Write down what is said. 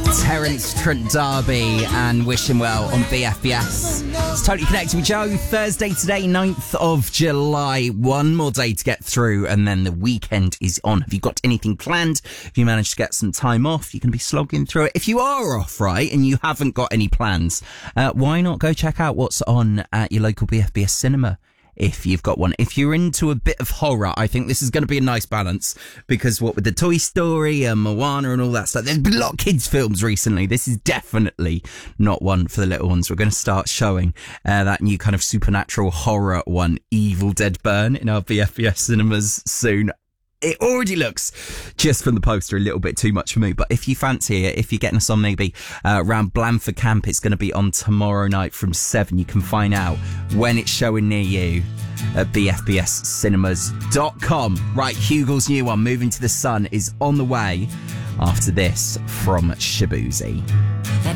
Terence Trent D'Arby and Wish Him Well on BFBS. It's Totally Connected with Joe. Thursday today, 9th of July. One more day to get through and then the weekend is on. Have you got anything planned? If you managed to get some time off, you can be slogging through it. If you are off, right, and you haven't got any plans, why not go check out what's on at your local BFBS cinema? If you've got one. If you're into a bit of horror, I think this is going to be a nice balance, because what with the Toy Story and Moana and all that stuff, there's been a lot of kids' films recently. This is definitely not one for the little ones. We're going to start showing that new kind of supernatural horror one, Evil Dead Burn, in our BFBS cinemas soon. It already looks, just from the poster, a little bit too much for me. But if you fancy it, if you're getting us on maybe around Blandford Camp, it's going to be on tomorrow night from 7. You can find out when it's showing near you at bfbscinemas.com. Right, Hugel's new one, Moving to the Sun, is on the way after this from Shaboozey.